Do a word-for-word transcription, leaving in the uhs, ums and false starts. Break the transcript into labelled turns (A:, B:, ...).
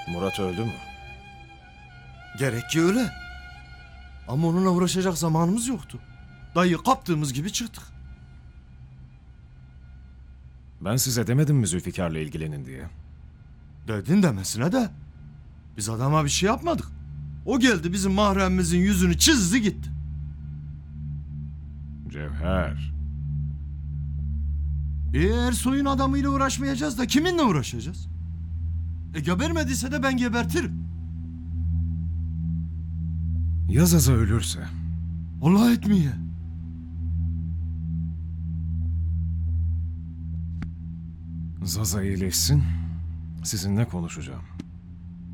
A: Murat öldü mü?
B: Gerek ki öyle. Ama onunla uğraşacak zamanımız yoktu. Dayı kaptığımız gibi çıktık.
A: Ben size demedim mi Zülfikar'la ilgilenin diye?
B: Dedin demesine de. Biz adama bir şey yapmadık. O geldi bizim mahremimizin yüzünü çizdi gitti.
A: Cevher.
B: Eğer soyun adamıyla uğraşmayacağız da kiminle uğraşacağız? E gebermediyse de ben gebertirim.
A: Ya Zaza ölürse?
B: Allah etmeye.
A: Zaza iyileşsin, sizinle konuşacağım.